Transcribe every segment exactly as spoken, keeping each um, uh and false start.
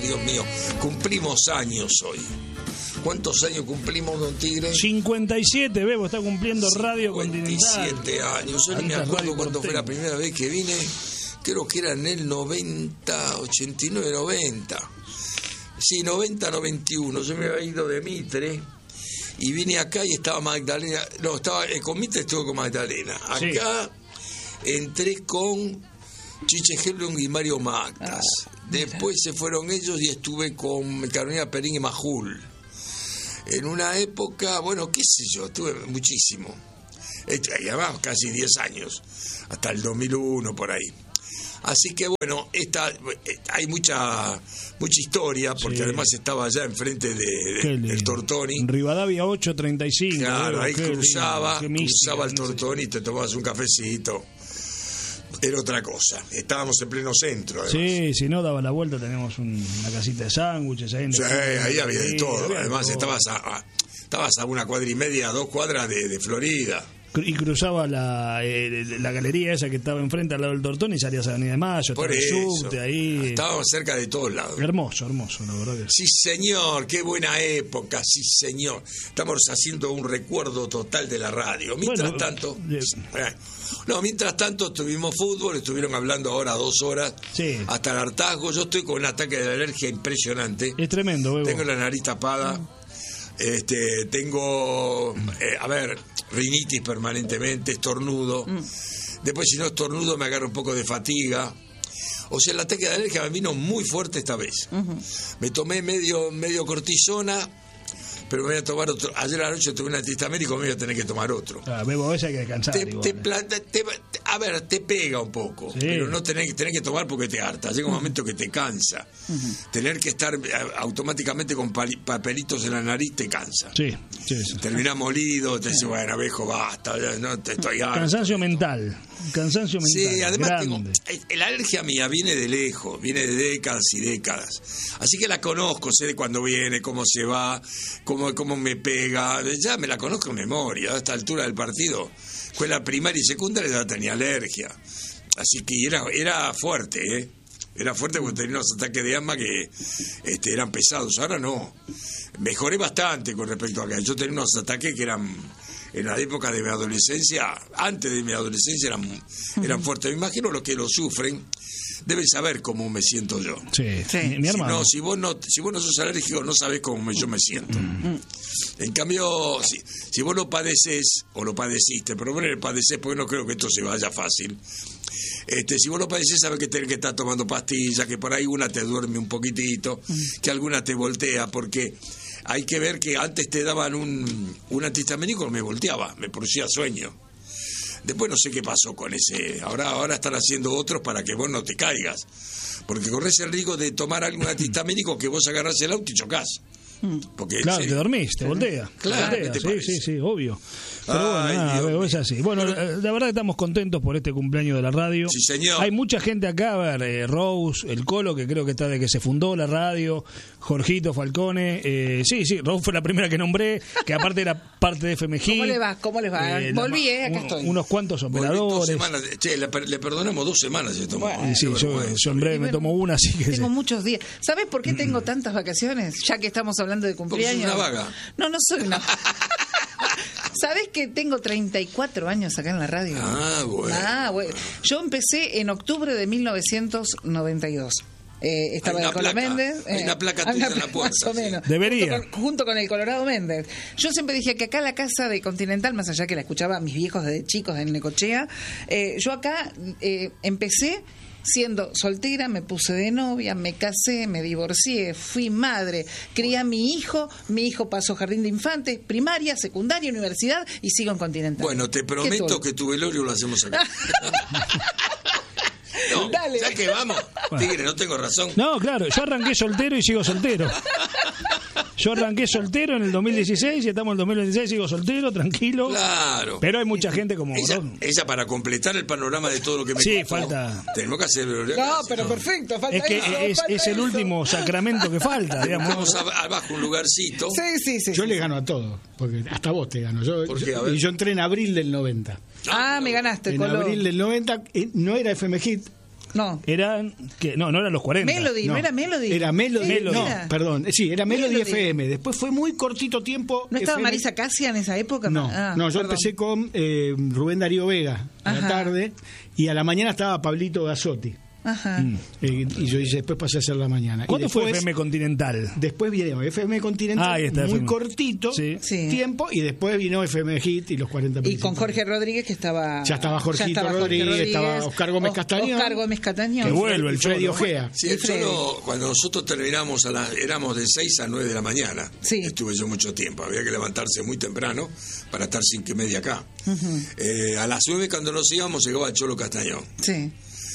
Dios mío. Cumplimos años hoy. ¿Cuántos años cumplimos, don Tigre? cincuenta y siete, Bebo, está cumpliendo Radio Continental. cincuenta y siete años. Yo ni me acuerdo cuándo fue la primera vez que vine. Creo que era en el noventa, ochenta y nueve, noventa. Sí, noventa, noventa y uno. Yo me había ido de Mitre y vine acá y estaba Magdalena. No, estaba con Mitre, estuve con Magdalena. Acá sí. Entré con Chiche Helblum y Mario Mactas. Ah, Después se fueron ellos y estuve con Carolina Perín y Majul. En una época, bueno, qué sé yo, estuve muchísimo. Y además casi diez años, hasta el dos mil uno por ahí. Así que bueno, esta, hay mucha mucha historia, porque sí. Además estaba allá enfrente de, de, del Tortoni. En Rivadavia ocho treinta y cinco. Claro, ahí qué cruzaba, lindo, qué cruzaba mística, el Tortoni y te tomabas un cafecito. Era otra cosa. Estábamos en pleno centro. Además. Sí, si no daba la vuelta tenemos un, una casita de sándwiches. Ahí, sí, ahí había de todo. Había además de todo. estabas a, a, estabas a una cuadra y media, a dos cuadras de, de Florida. Y cruzaba la, eh, la galería esa que estaba enfrente al lado del Tortón y salías a Avenida de Mayo, por estaba eso, el subte ahí. Estábamos cerca de todos lados. Hermoso, hermoso, la verdad que sí. Sí, señor, qué buena época, sí, señor. Estamos haciendo un recuerdo total de la radio. Mientras bueno, tanto, eh, no, mientras tanto tuvimos fútbol, estuvieron hablando ahora dos horas, sí. Hasta el hartazgo. Yo estoy con un ataque de alergia impresionante. Es tremendo, Bebo. Tengo la nariz tapada. Mm. Este, tengo, eh, a ver, rinitis permanentemente, estornudo. Mm. Después, si no estornudo, me agarra un poco de fatiga. O sea, el ataque de alergia me vino muy fuerte esta vez. Uh-huh. Me tomé medio, medio cortisona, pero me voy a tomar otro. Ayer a la noche tuve un antihistamínico, me voy a tener que tomar otro. Ah, Bebo, esa hay que descansar. Te, te, te, te, a ver, te pega un poco, sí. Pero no tenés que tener que tomar porque te harta. Llega un momento que te cansa. Uh-huh. Tener que estar automáticamente con pali, papelitos en la nariz te cansa. Sí, sí, sí. Terminás molido, te dices, bueno, viejo, basta, no te estoy harto. Cansancio mental. Cansancio mental. Sí, además grande. tengo, la alergia mía viene de lejos, viene de décadas y décadas. Así que la conozco, sé de cuándo viene, cómo se va, cómo, cómo me pega. Ya me la conozco en memoria. A esta altura del partido, escuela primaria y secundaria ya tenía alergia. Así que era, era fuerte, ¿eh? Era fuerte porque tenía unos ataques de asma que este, eran pesados. Ahora no. Mejoré bastante con respecto a acá. Yo tenía unos ataques que eran... En la época de mi adolescencia, antes de mi adolescencia, eran, eran fuertes. Me imagino los que lo sufren deben saber cómo me siento yo. Sí, sí. Mi hermano. Si, no, si, vos no, si vos no sos alérgico, no sabés cómo me, yo me siento. Mm. En cambio, si, si vos lo padeces, o lo padeciste, pero bueno, padecés porque no creo que esto se vaya fácil. Este, si vos lo padecés, sabés que tenés que estar tomando pastillas, que por ahí una te duerme un poquitito, mm. que alguna te voltea, porque... Hay que ver que antes te daban un, un antihistamínico, me volteaba, me producía sueño. Después no sé qué pasó con ese. Ahora, ahora están haciendo otros para que vos no te caigas. Porque corres el riesgo de tomar algún antihistamínico que vos agarrás el auto y chocás. Porque claro, se... te dormís, te voltea. Claro, te voltea. Sí, sí, sí, obvio. Pero Ay, bueno, nada, Dios es así. Bueno, pero... la verdad que estamos contentos por este cumpleaños de la radio. Sí, señor. Hay mucha gente acá, a ver, eh, Rose, el Colo, que creo que está de que se fundó la radio, Jorgito Falcone, eh, sí, sí, Rose fue la primera que nombré, que aparte era parte de F M G. ¿Cómo le va? ¿Cómo les va? Eh, Volví, eh, acá un, estoy. Unos cuantos operadores. Semanas, che, le, le perdonamos dos semanas. Se tomó. Bueno, sí, yo, yo en breve me tomo una, así que... Tengo sí. muchos días. ¿Sabes por qué tengo tantas vacaciones? Ya que estamos hablando de cumpleaños. Porque sos una vaga. No, no soy una ¿Sabés que tengo treinta y cuatro años acá en la radio? Ah, bueno. Ah, bueno. Yo empecé en octubre de mil novecientos noventa y dos. Eh, estaba el Colo Méndez. Hay eh, una placa tuya en la puerta. Más o menos. Sí. Debería. Junto con, junto con el Colorado Méndez. Yo siempre dije que acá la casa de Continental, más allá que la escuchaba a mis viejos de chicos en Necochea, eh, yo acá eh, empecé siendo soltera, me puse de novia, me casé, me divorcié, fui madre, crié a mi hijo, mi hijo pasó jardín de infantes, primaria, secundaria, universidad y sigo en Continental. Bueno, te prometo que tu velorio lo hacemos acá. No, dale. Ya que vamos, bueno. Tigre, no tengo razón. No, claro, yo arranqué soltero y sigo soltero. Yo arranqué soltero en el dos mil dieciséis y estamos en el dos mil veintiséis, sigo soltero, tranquilo. Claro. Pero hay mucha gente como... Ella, ¿no? ella para completar el panorama de todo lo que me Sí, contó, falta... tenemos que hacer... No, pero perfecto, falta Es que eso, es, falta es el eso. último sacramento que falta, digamos. Vamos abajo un lugarcito. Sí, sí, sí. Yo sí. le gano a todos, porque hasta vos te gano. Yo, ¿Por qué? yo, A ver. y yo entré en abril del noventa. Ah, me ganaste, En Colo. abril del noventa, eh, no era F M Hit. No. Eran, que no, no eran los cuarenta. Melody, no, no era Melody. Era Melody, Sí, no, era. perdón, sí, era Melody, Melody. F M. Después fue muy cortito tiempo. ¿No estaba F M. Marisa Casia en esa época? No, Ah, no, yo perdón. empecé con eh, Rubén Darío Vega a la Ajá. tarde y a la mañana estaba Pablito Gazzotti. Ajá. Mm. Eh, y yo hice, después pasé a hacer la mañana. ¿Cuándo Y fue después- F M Continental? Después vino F M Continental, Ah, ahí está, muy F M. cortito Sí. Sí. tiempo, y después vino F M Hit y los cuarenta Y con principales. Jorge Rodríguez, que estaba. Ya estaba Jorgito ya estaba Jorge Rodríguez, estaba Oscar Gómez Os- Castañón. Oscar Gómez Castañón. Que vuelve el Y Freddy Cholo. Ojea. Sí, Y el Freddy. Cholo, cuando nosotros terminamos, a la, éramos de seis a nueve de la mañana. Sí. Estuve yo mucho tiempo, había que levantarse muy temprano para estar cinco y media acá. Eh, a las nueve cuando nos íbamos llegaba el Cholo Castañón. Sí,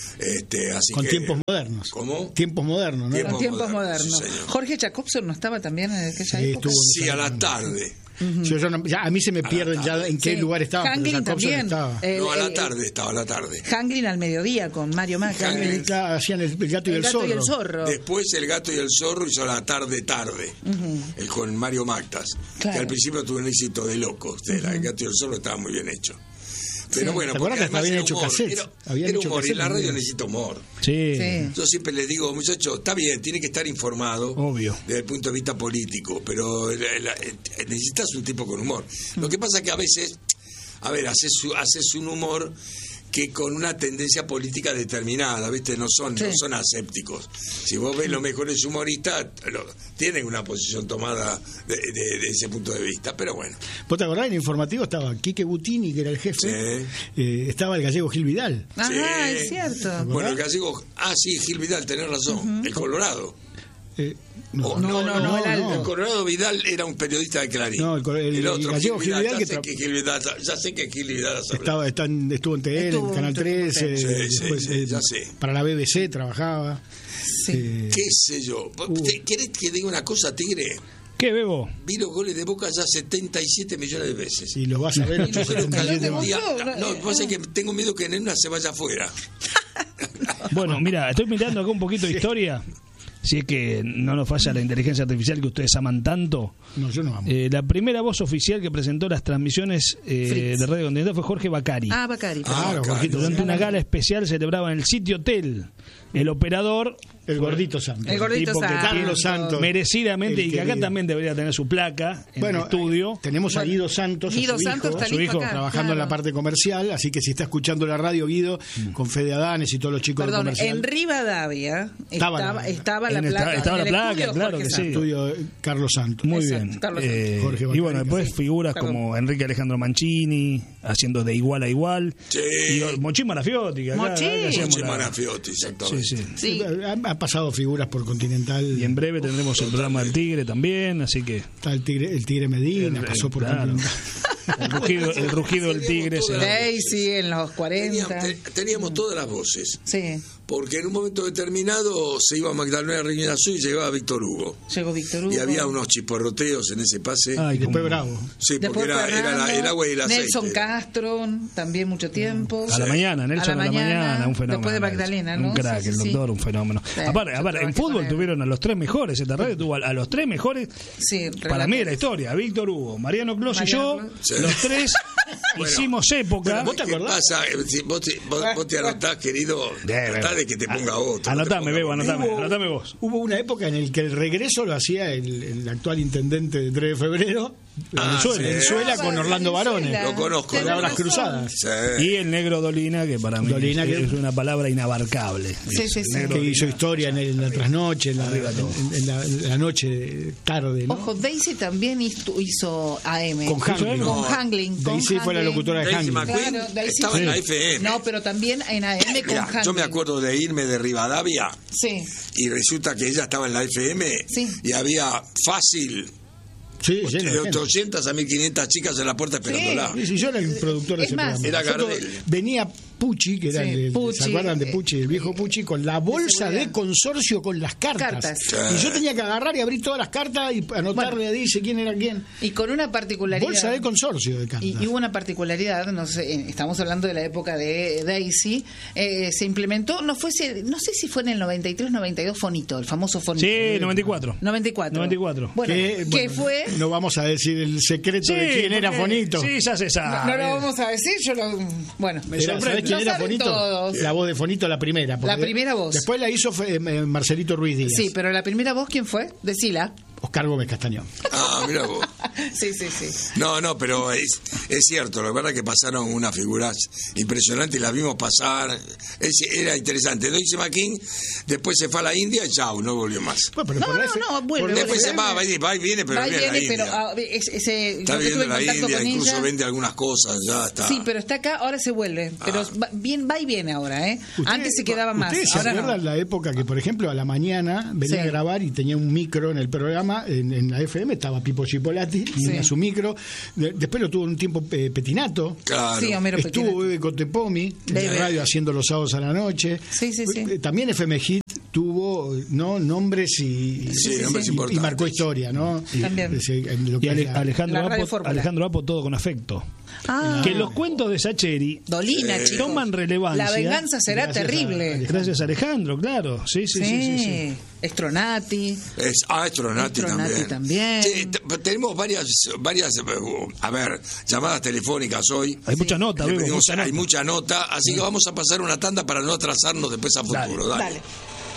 Este, así Con que, tiempos modernos. ¿Cómo? Tiempos modernos, ¿no? Tiempos con tiempos modernos, modernos. sí, señor. Jorge Jacobson no estaba también en aquella Sí, época. estuvo. Sí, a la tarde. Yo- yo no- ya, a mí se me pierden ya en qué Sí. lugar estaba. pero Hanglin Jacobson también. estaba. Eh, No, a la eh, tarde estaba, a la tarde. Hanglin al mediodía con Mario Macri. Hanglin. Eh, claro, hacían el, el gato y el, El gato zorro. y el zorro. Después el gato y el zorro hizo la tarde tarde, el con Mario Mactas, Claro. que al principio tuvo un éxito de locos. Era, el gato y el zorro estaba muy bien hecho. Pero Sí. bueno, ¿Te acuerdas porque que hasta habían además hecho era humor, cassettes? era, Habían era hecho humor, y cassettes la muy radio bien. necesita humor. Sí. Sí. Yo siempre les digo, muchachos, está bien, tiene que estar informado Obvio. desde el punto de vista político, pero la- la- necesitas un tipo con humor. Lo que pasa es que a veces, a ver, haces, haces un humor que con una tendencia política determinada, ¿viste? No son, Sí. no son asépticos. Si vos ves los mejores humoristas, lo- tienen una posición tomada de, de- de ese punto de vista, pero bueno. ¿Vos te acordás? En el informativo estaba Quique Butini, que era el jefe. Sí. Eh, estaba el gallego Gil Vidal. Ajá, Sí. es cierto. Bueno, el gallego, ah, sí, Gil Vidal, tenés razón, el Colorado. Eh, Oh, no, no, no, el Aldo. El Colorado Vidal era un periodista de Clarín. No, el col- el- el gallego Gil Vidal ya que sé tra- que Gil Vidal, ya sé que Gil Vidal has hablado. Estaba, está en- estuvo en T L, Estuvo en Canal en trece, Sí, eh, sí, después sí, eh, ya sé. para la B B C trabajaba. Sí. Eh, ¿Qué sé yo? ¿Te- ¿Querés que diga una cosa, Tigre? ¿Qué, Bebo? Vi los goles de Boca ya setenta y siete millones de veces. si los vas a ver, Y no creo que ¿No te algún gustó? día... No, No, lo que pasa es que tengo miedo que en una se vaya afuera. Bueno, mira, estoy mirando acá un poquito de historia. Si es que no nos falla la inteligencia artificial que ustedes aman tanto. no, yo no amo. Eh, la primera voz oficial que presentó las transmisiones eh, Fritz. de Radio Continental fue Jorge Bacari. Ah, Bacari. Ah, Claro, claro. Jorgito. Durante una gala especial celebrada en el Sitio Hotel. El operador, El gordito Santos. El gordito tipo que Santos. Carlos Santos. merecidamente, El y que acá querido. también debería tener su placa en Bueno, el estudio. eh, tenemos a Bueno, Guido Santos, a Guido su Santos hijo, está su listo hijo, acá, trabajando en la claro. parte comercial, así que si está escuchando la radio, Guido, con Fede Adanes y todos los chicos Perdón, de comercial. en Rivadavia Estaba estaba, la- estaba la en esta- placa. estaba la en el placa, estudio claro Jorge que sí. Santos. Estudio eh, Carlos Santos. Muy Exacto, bien. Carlos Eh, Jorge y Bacari, bueno, después sí. figuras Perdón. como Enrique Alejandro Mancini, haciendo de igual a igual. Sí. Y Mochín Marafiotti, que acá, Mochín. acá hacíamos Mochi la- Manafiotti, Sí, exactamente. sí. Sí. Han, han pasado figuras por Continental. Y en breve tendremos el programa del Tigre también, así que Está el Tigre, el tigre Medina, Eh, pasó por claro. Continental. el rugido, el rugido del Tigre se Daisy en los Teníamos, cuarenta. te- teníamos todas las voces, Sí, porque en un momento determinado se iba Magdalena Reina Azul y llegaba Víctor Hugo. llegó Víctor Hugo. Y había unos chisporroteos en ese pase. Ay, Y después como- Bravo. Sí, porque Después era, era la- Fernando, el agua y el aceite. Nelson Castro, también mucho tiempo. A la mañana, Nelson a la mañana, un fenómeno. Después de Magdalena, ¿no? Un crack, Sí, el sí, sí. doctor, un fenómeno. Sí, aparte, yo aparte, en trabajé fútbol con él. tuvieron a los tres mejores, esta radio tuvo a, a los tres mejores, Sí, para mí de la relatores. historia, Víctor Hugo, Mariano Clos y yo, Mariano Clos. Sí. los tres hicimos época. ¿Vos te ¿Qué acordás? pasa? Eh, si vos, te, vos, vos te anotás, querido, Bien, tratá bien. de que te ponga otro. no te Anotame, ponga Bebo, otro. anotame, Hubo- anotame vos. Hubo una época en la que el regreso lo hacía el, el actual intendente de tres de febrero, Ah, Venezuela, sí. Venezuela Ah, con Orlando Venezuela. Barone. Lo conozco. Tenés De Abras razón. Cruzadas. Sí. Y el negro Dolina, que para mí Dolina, es, que- es una palabra inabarcable. Sí, Es sí, el sí. negro Que Dolina. hizo historia en, el- en la trasnoche, en la, Arriba todo. en- en la, en la noche tarde, ¿no? Ojo, Daisy también hizo, hizo A M. Con Hangling. Con No. Hangling. con Daisy fue la Hangling. locutora de Daisy Hangling. McQueen Claro, Daisy estaba en sí. la F M. No, pero también en A M con Mirá, Hangling. yo me acuerdo de irme de Rivadavia Sí. y resulta que ella estaba en la F M Sí. y había fácil Sí, lleno de de gente. ochocientas a mil quinientas chicas en la puerta esperándola. Sí, sí, yo era el productor de Es ese más, programa. Era Nosotros- Gardel. Venía Pucci, que era Sí, el, el- Pucci, ¿se acuerdan de eh, Pucci, el viejo Pucci, con la bolsa de seguridad. consorcio con las cartas? Cartas. Y yo tenía que agarrar y abrir todas las cartas y anotarle, dice quién era quién. Y con una particularidad. Bolsa de consorcio de cartas. Y, y hubo una particularidad, no sé, eh, estamos hablando de la época de Daisy, eh, se implementó, no fue, si- no sé si fue en el noventa y tres, noventa y dos Fonito, el famoso Fonito. Sí, noventa y cuatro. noventa y cuatro. noventa y cuatro. Bueno, Que, que bueno, fue... No vamos a decir el secreto de quién era porque- Fonito. Sí, ya se No, sabe. no lo vamos a decir, yo lo... Bueno, Me Era, sorprende. ¿sabés ¿Quién era saben Fonito? todos. La voz de Fonito, la primera. La porque primera voz. Después la hizo fue, eh, Marcelito Ruiz Díaz. Sí, pero la primera voz, ¿quién fue? Decila. Oscar Gómez Castañón. Ah, mira vos. Sí, sí, sí. No, no, pero es, es cierto, la verdad que pasaron unas figuras impresionantes y las vimos pasar. Es, era interesante. Lo dice McKean, después se fue a la India y chau, no volvió más. Bueno, pero No, por la no, F- no, vuelve, por la Después se F M, va, va y va y viene, pero Va y viene a la viene, pero India. ah, es- ese, Está yo que viviendo estuve en en la contacto India, con incluso ella. vende algunas cosas, ya está. Sí, pero está acá, ahora se vuelve. Pero Ah. va, bien, va y viene ahora, ¿eh? Usted- Antes se quedaba más. ¿Ustedes se Ahora acuerdan no. la época que, por ejemplo, a la mañana venía Sí. a grabar y tenía un micro en el programa, en, en la F M, estaba Pipo Chipolati, tenía su micro. De- después lo tuvo un tiempo eh, Petinato. Claro. Sí, Homero Estuvo Petinato. Bebe Cotepomi en la Bebe. radio haciendo los sábados a la noche. Sí, sí, sí. Eh, También F M Hit tuvo no nombres y, Sí, y- nombres y- y importantes. marcó historia, ¿no? Y- También. ese, en lo Y que Ale- es la- Alejandro, La radio Apo, fórmula. Alejandro Apo, todo con afecto. Ah, Que los cuentos de Sacheri Dolina, Eh, chicos. toman relevancia. La venganza será Gracias a- terrible. Gracias a Alejandro, claro. Sí, sí, sí, sí, sí. Estronati. Es, ah, Estronati Estronati también. también. Sí, t- tenemos varias, varias, eh, a ver, llamadas telefónicas hoy. Hay mucha nota, Le Bebo, pedimos- mucha hay nota. mucha nota, así que vamos a pasar una tanda para no atrasarnos después a futuro. Dale. Dale.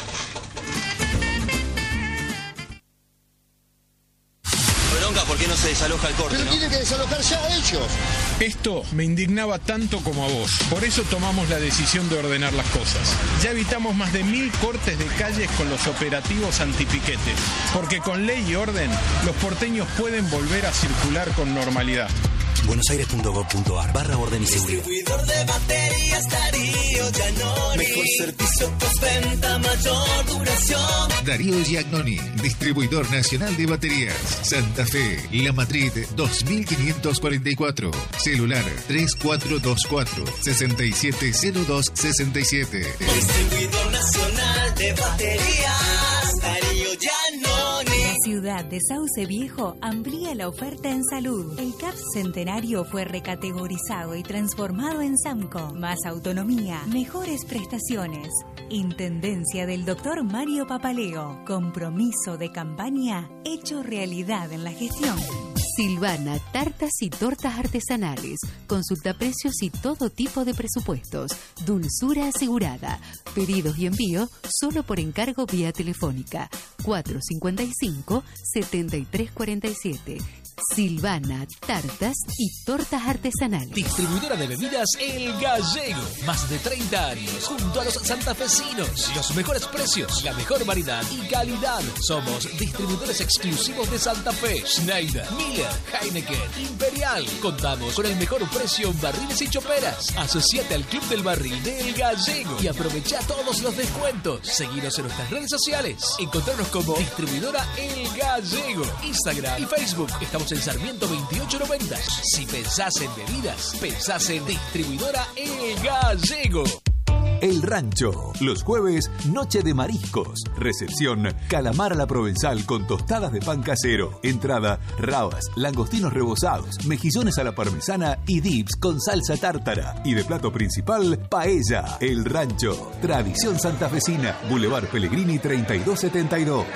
Bronca, ¿por qué no se desaloja el corte, Pero no? tiene que desalojar ya ellos. Esto me indignaba tanto como a vos. Por eso tomamos la decisión de ordenar las cosas. Ya evitamos más de mil cortes de calles con los operativos antipiquetes. Porque con ley y orden, los porteños pueden volver a circular con normalidad. buenosaires.gov.ar barra orden y seguridad. Distribuidor de baterías Darío Giannoni. Mejor servicio, postventa, mayor duración. Darío Giannoni, distribuidor nacional de baterías. Santa Fe, La Madrid dos mil quinientos cuarenta y cuatro. Celular tres cuatro dos cuatro, seis siete cero dos seis siete. Distribuidor nacional de baterías Darío Giannoni. La ciudad de Sauce Viejo amplía la oferta en salud. El C A P Centenario fue recategorizado y transformado en SAMCO. Más autonomía, mejores prestaciones. Intendencia del doctor Mario Papaleo. Compromiso de campaña hecho realidad en la gestión. Silvana, tartas y tortas artesanales. Consulta precios y todo tipo de presupuestos. Dulzura asegurada. Pedidos y envío solo por encargo vía telefónica. cuatro cincuenta y cinco, setenta y tres cuarenta y siete. Silvana, tartas y tortas artesanales. Distribuidora de bebidas El Gallego. Más de treinta años junto a los santafesinos. Los mejores precios, la mejor variedad y calidad. Somos distribuidores exclusivos de Santa Fe. Schneider, Miller, Heineken, Imperial. Contamos con el mejor precio en barriles y choperas. Asociate al Club del Barril de El Gallego y aprovecha todos los descuentos. Seguinos en nuestras redes sociales. Encontrarnos como Distribuidora El Gallego. Instagram y Facebook. Estamos en Sarmiento veintiocho noventa. Si pensás en bebidas, pensás en Distribuidora El Gallego. El Rancho. Los jueves, noche de mariscos. Recepción, calamar a la provenzal con tostadas de pan casero. Entrada, rabas, langostinos rebozados, mejillones a la parmesana y dips con salsa tártara. Y de plato principal, paella. El Rancho. Tradición santafesina. Boulevard Pellegrini treinta y dos setenta y dos.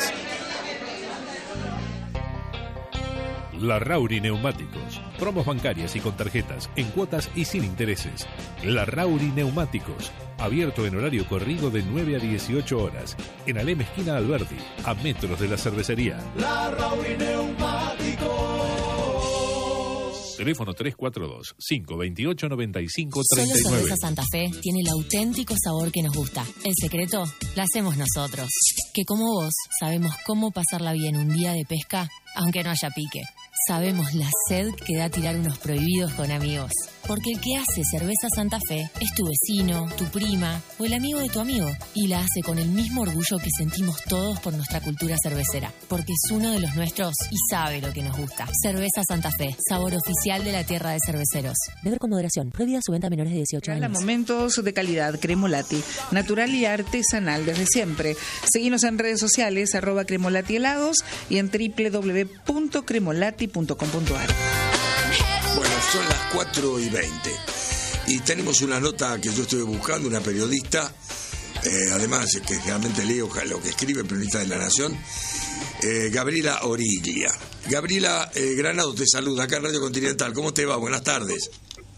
La Rauri Neumáticos. Promos bancarias y con tarjetas, en cuotas y sin intereses. La Rauri Neumáticos. Abierto en horario corrido de nueve a dieciocho horas. En Alem esquina Alberti, a metros de la cervecería. La Rauri Neumáticos. Teléfono tres cuatro dos, cinco dos ocho, nueve cinco Solo tres nueve. Cerveza Santa Fe tiene el auténtico sabor que nos gusta. El secreto lo hacemos nosotros. Que como vos sabemos cómo pasarla bien un día de pesca, aunque no haya pique. Sabemos la sed que da tirar unos prohibidos con amigos. Porque el que hace Cerveza Santa Fe es tu vecino, tu prima o el amigo de tu amigo. Y la hace con el mismo orgullo que sentimos todos por nuestra cultura cervecera. Porque es uno de los nuestros y sabe lo que nos gusta. Cerveza Santa Fe, sabor oficial de la tierra de cerveceros. Beber con moderación. Prohibida su venta a menores de dieciocho Regala años. momentos de calidad, Cremolati, natural y artesanal desde siempre. Seguinos en redes sociales, arroba Cremolati helados y en doble u doble u doble u punto cremolati punto com punto a r. Bueno, son las cuatro y veinte. Y tenemos una nota que yo estuve buscando, una periodista, eh, además que realmente leo lo que escribe, periodista de La Nación, eh, Gabriela Origlia. Gabriela eh, Granado te saluda acá en Radio Continental. ¿Cómo te va? Buenas tardes.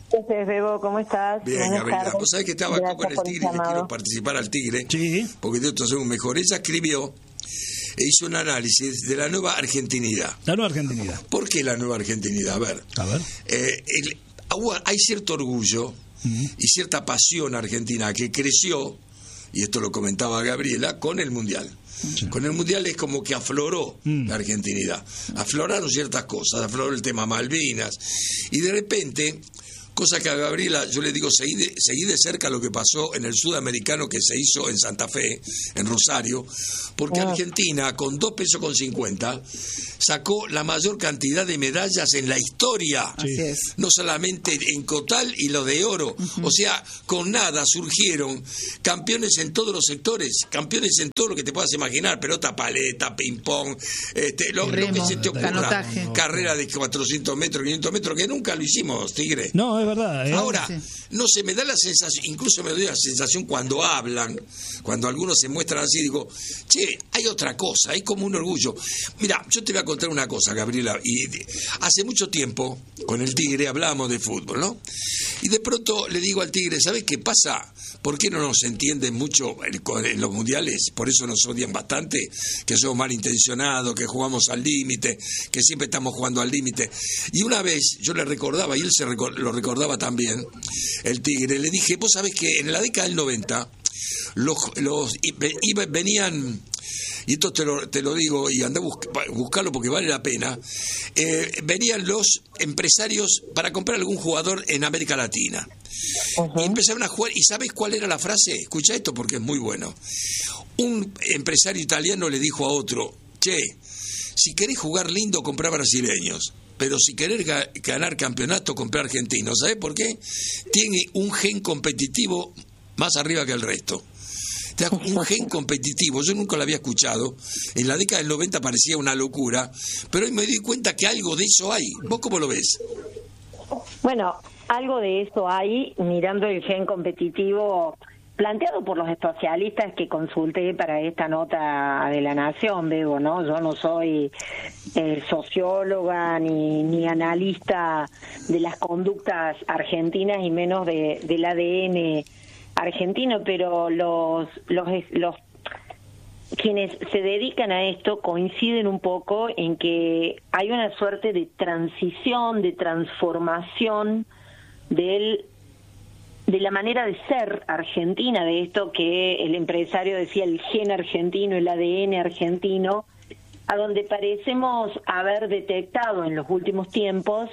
Entonces, Bebo, ¿cómo estás? Bien, Buenas Gabriela. tardes. Vos sabés que estaba acá con el Tigre y le quiero participar al Tigre. Sí. Porque de esto hacemos mejor. Ella escribió e hizo un análisis de la nueva argentinidad. La nueva argentinidad. ¿Por qué la nueva argentinidad? A ver. A ver. Eh, el, hay cierto orgullo uh-huh. y cierta pasión argentina que creció, y esto lo comentaba Gabriela, con el Mundial. Sí. Con el Mundial es como que afloró mm. la argentinidad. Afloraron ciertas cosas, afloró el tema Malvinas. Y de repente, cosa que a Gabriela yo le digo, seguí de, seguí de cerca lo que pasó en el sudamericano que se hizo en Santa Fe, en Rosario, porque oh. Argentina, con dos pesos con cincuenta, sacó la mayor cantidad de medallas en la historia. Así es. No solamente en Cotal y lo de oro. Uh-huh. O sea, con nada surgieron campeones en todos los sectores, campeones en todo lo que te puedas imaginar, pelota paleta, ping-pong, este, lo, lo que se te ocurra. Canotaje. Carrera de cuatrocientos metros, quinientos metros, que nunca lo hicimos, Tigre. No, es verdad. ¿eh? Ahora, sí. no se me da la sensación, incluso me da la sensación cuando hablan, cuando algunos se muestran así, digo, che, hay otra cosa, hay como un orgullo. Mira, yo te voy a contar una cosa, Gabriela, y hace mucho tiempo con el Tigre hablábamos de fútbol, ¿no? Y de pronto le digo al Tigre, ¿sabes qué pasa? ¿Por qué no nos entienden mucho en los mundiales? Por eso nos odian bastante, que somos malintencionados, que jugamos al límite, que siempre estamos jugando al límite. Y una vez yo le recordaba, y él se lo recordaba también, el Tigre, le dije, vos sabés que en la década del noventa los, los iba, venían, y esto te lo, te lo digo, y anda a busc- buscarlo porque vale la pena, eh, venían los empresarios para comprar algún jugador en América Latina. Uh-huh. Y empezaron a jugar, ¿y sabes cuál era la frase? Escucha esto porque es muy bueno. Un empresario italiano le dijo a otro, che, si querés jugar lindo, comprá brasileños, pero si querés ga- ganar campeonato, comprá argentinos. ¿Sabés por qué? Tiene un gen competitivo más arriba que el resto. Un gen competitivo, yo nunca lo había escuchado. En la década del noventa parecía una locura, pero hoy me doy cuenta que algo de eso hay. ¿Vos cómo lo ves? Bueno, algo de eso hay, mirando el gen competitivo planteado por los especialistas que consulté para esta nota de La Nación, Bebo, ¿no? Yo no soy eh, socióloga ni, ni analista de las conductas argentinas y menos de, del A D N argentino, pero los, los, los quienes se dedican a esto coinciden un poco en que hay una suerte de transición, de transformación del de la manera de ser argentina, de esto que el empresario decía, el gen argentino, el A D N argentino, a donde parecemos haber detectado en los últimos tiempos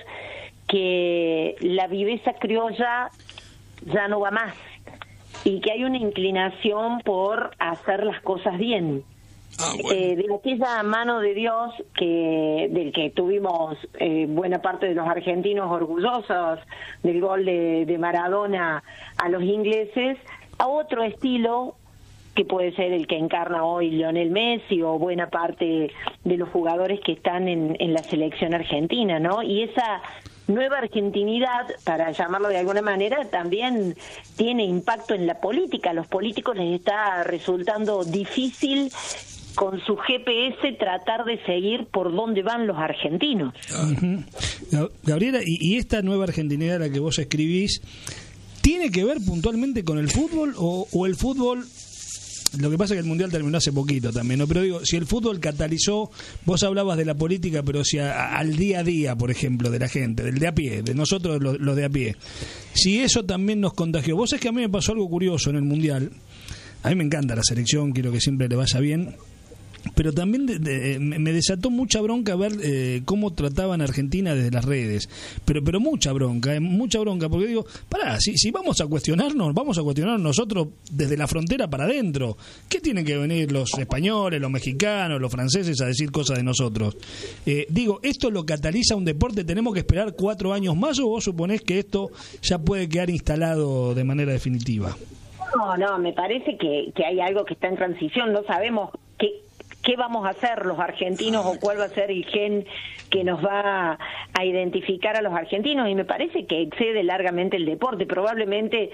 que la viveza criolla ya no va más y que hay una inclinación por hacer las cosas bien. Ah, bueno. eh, de aquella mano de Dios que del que tuvimos eh, buena parte de los argentinos orgullosos del gol de, de Maradona a los ingleses, a otro estilo que puede ser el que encarna hoy Lionel Messi o buena parte de los jugadores que están en, en la selección argentina, ¿no? Y esa nueva argentinidad, para llamarlo de alguna manera, también tiene impacto en la política. A los políticos les está resultando difícil con su G P S tratar de seguir por dónde van los argentinos. Uh-huh. Gabriela, ¿y, y esta nueva argentinidad a la que vos escribís tiene que ver puntualmente con el fútbol o, o el fútbol? Lo que pasa es que el Mundial terminó hace poquito también, ¿no? Pero digo, si el fútbol catalizó, vos hablabas de la política, pero si a, al día a día, por ejemplo, de la gente, del de a pie, de nosotros los, los de a pie, si eso también nos contagió. Vos sabés que a mí me pasó algo curioso en el Mundial. A mí me encanta la selección, quiero que siempre le vaya bien, pero también de, de, me desató mucha bronca ver eh, cómo trataban a Argentina desde las redes, pero pero mucha bronca, eh, mucha bronca, porque digo, pará, si, si vamos a cuestionarnos, vamos a cuestionar nosotros desde la frontera para adentro. ¿Qué tienen que venir los españoles, los mexicanos, los franceses a decir cosas de nosotros? Eh, digo, ¿esto lo cataliza un deporte? ¿Tenemos que esperar cuatro años más o vos suponés que esto ya puede quedar instalado de manera definitiva? No, no, me parece que, que hay algo que está en transición, no sabemos qué ¿Qué vamos a hacer los argentinos o cuál va a ser el gen que nos va a identificar a los argentinos? Y me parece que excede largamente el deporte. Probablemente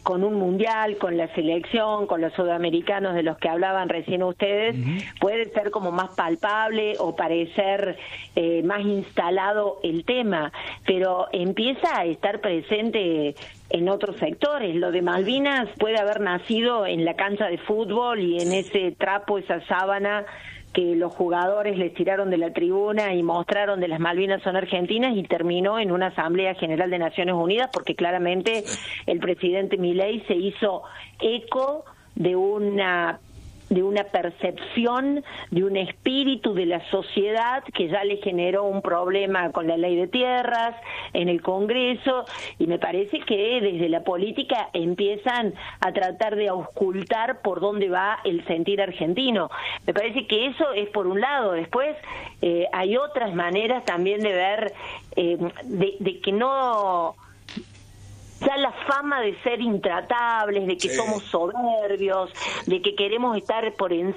con un mundial, con la selección, con los sudamericanos de los que hablaban recién ustedes, uh-huh. puede ser como más palpable o parecer eh, más instalado el tema, pero empieza a estar presente en otros sectores. Lo de Malvinas puede haber nacido en la cancha de fútbol y en ese trapo, esa sábana que los jugadores les tiraron de la tribuna y mostraron de las Malvinas son argentinas, y terminó en una Asamblea General de Naciones Unidas, porque claramente el presidente Milei se hizo eco de una de una percepción, de un espíritu de la sociedad que ya le generó un problema con la ley de tierras en el Congreso, y me parece que desde la política empiezan a tratar de auscultar por dónde va el sentir argentino. Me parece que eso es por un lado. Después eh, hay otras maneras también de ver, eh, de, de que no... ya la fama de ser intratables, de que sí. somos soberbios, de que queremos estar por encima